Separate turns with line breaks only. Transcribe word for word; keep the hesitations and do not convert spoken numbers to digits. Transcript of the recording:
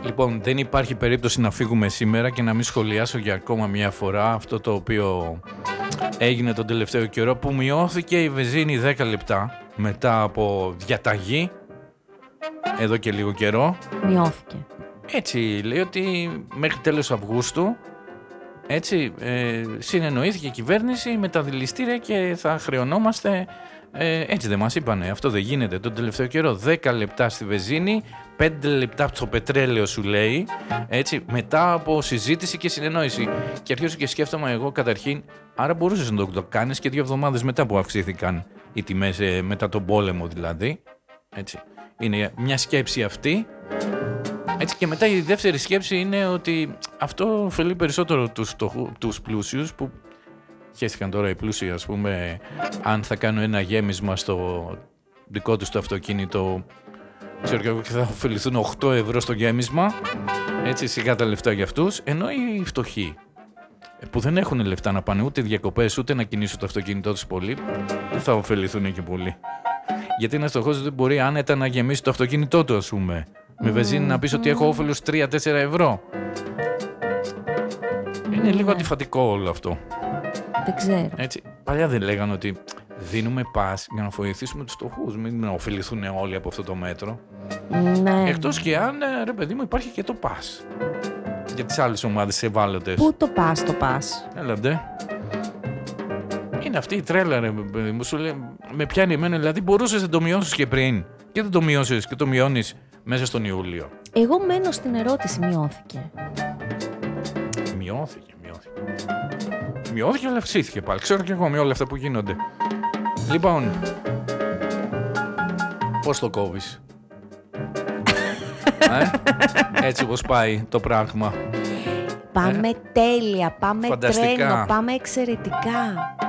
Λοιπόν, δεν υπάρχει περίπτωση να φύγουμε σήμερα και να μην σχολιάσω για ακόμα μια φορά αυτό το οποίο έγινε τον τελευταίο καιρό, που μειώθηκε η βενζίνη δέκα λεπτά μετά από διαταγή εδώ και λίγο καιρό.
Μειώθηκε.
Έτσι λέει ότι μέχρι τέλος Αυγούστου, έτσι, ε, συνεννοήθηκε η κυβέρνηση με τα δηληστήρια και θα χρεωνόμαστε, ε, έτσι δεν μας είπανε, αυτό δεν γίνεται τον τελευταίο καιρό, δέκα λεπτά στη βενζίνη, πέντε λεπτά στο πετρέλαιο σου λέει, έτσι, μετά από συζήτηση και συνεννόηση. Και αρχίζω και σκέφτομαι εγώ καταρχήν, άρα μπορούσες να το, το κάνεις και δύο εβδομάδες μετά που αυξήθηκαν οι τιμές, ε, μετά τον πόλεμο δηλαδή, έτσι. Είναι μια σκέψη αυτή. Έτσι, και μετά η δεύτερη σκέψη είναι ότι αυτό ωφελεί περισσότερο τους, το, τους πλούσιους, που χέστηκαν τώρα οι πλούσιοι, ας πούμε, αν θα κάνουν ένα γέμισμα στο δικό τους το αυτοκίνητο, ξέρω και εγώ, και θα ωφεληθούν οκτώ ευρώ στο γέμισμα, έτσι, σιγά τα λεφτά για αυτούς, ενώ οι φτωχοί που δεν έχουν λεφτά να πάνε ούτε διακοπές ούτε να κινήσουν το αυτοκίνητό τους πολύ, δεν θα ωφεληθούν και πολύ. Γιατί ένας φτωχός δεν μπορεί άνετα να γεμίσει το αυτοκίνητό του, ας πούμε. Με βενζίνη mm. να πεις ότι έχω όφελος τρία με τέσσερα ευρώ. Είναι mm. λίγο αντιφατικό όλο αυτό.
Δεν ξέρω.
Έτσι, παλιά δεν λέγανε ότι δίνουμε πας για να βοηθήσουμε τους φτωχούς, μην να ωφεληθούν όλοι από αυτό το μέτρο.
Ναι.
Εκτός και αν, ρε παιδί μου, υπάρχει και το πας. Για τις άλλες ομάδες ευάλωτες.
Πού το πας, το πας.
Έλαντε. Είναι αυτή η τρέλα, ρε παιδί μου, σου λέει, με πιάνει εμένα, δηλαδή μπορούσες να το μειώσεις και πριν και δεν το μειώσεις και το μειώνεις μέσα στον Ιούλιο.
Εγώ μένω στην ερώτηση, μειώθηκε.
Μειώθηκε, μειώθηκε. Μειώθηκε, αλλά αυξήθηκε πάλι. Ξέρω και εγώ με όλα αυτά που γίνονται. Λοιπόν, πώς το κόβεις? ε? Έτσι όπως πάει το πράγμα.
Πάμε ε? τέλεια, πάμε
Φανταστικά.
τρένο, πάμε εξαιρετικά.